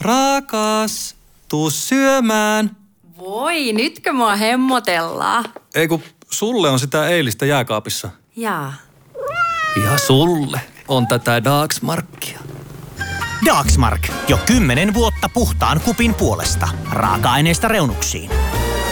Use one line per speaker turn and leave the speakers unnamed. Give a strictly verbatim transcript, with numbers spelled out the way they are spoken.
Rakas, tuu syömään.
Voi, nytkö mua hemmotellaan?
Ei kun sulle on sitä eilistä jääkaapissa.
Jaa.
Ja sulle on tätä Dagsmarkia.
Dagsmark. Jo kymmenen vuotta puhtaan kupin puolesta. Raaka-aineista reunuksiin.